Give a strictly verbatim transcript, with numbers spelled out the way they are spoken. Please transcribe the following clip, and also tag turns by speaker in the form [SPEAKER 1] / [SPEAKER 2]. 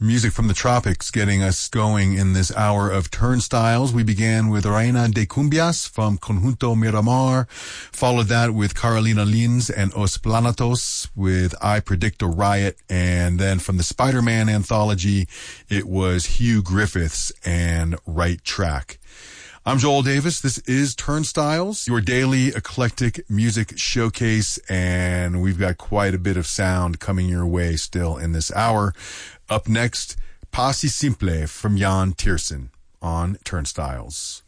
[SPEAKER 1] Music from the tropics getting us going in this hour of Turnstiles. We began with Reina de Cumbias from Conjunto Miramar, followed that with Carolina Lins and Os Planatos with I Predict a Riot, and then from the Spider-Man anthology, it was Hugh Griffiths and Right Track. I'm Joel Davis. This is Turnstiles, your daily eclectic music showcase, and we've got quite a bit of sound coming your way still in this hour. Up next, Pasi Simple from Jan Tiersen on Turnstiles.